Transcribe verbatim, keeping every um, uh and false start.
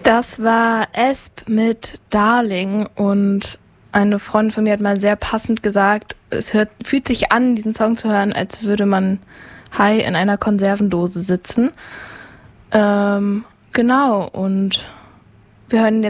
Das war Esp mit Darling und eine Freundin von mir hat mal sehr passend gesagt, es hört, fühlt sich an, diesen Song zu hören, als würde man high in einer Konservendose sitzen. Ähm, genau, und wir hören jetzt